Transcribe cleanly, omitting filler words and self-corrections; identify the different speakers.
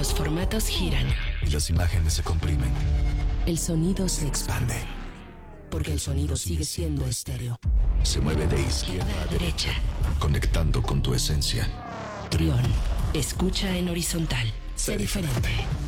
Speaker 1: Los formatos giran.
Speaker 2: Y las imágenes se comprimen.
Speaker 1: El sonido se expande.
Speaker 2: Expande.
Speaker 1: Porque el sonido sigue siendo estéreo.
Speaker 2: Se mueve de izquierda a derecha, conectando con tu esencia.
Speaker 1: Trión. Escucha en horizontal. Sé diferente.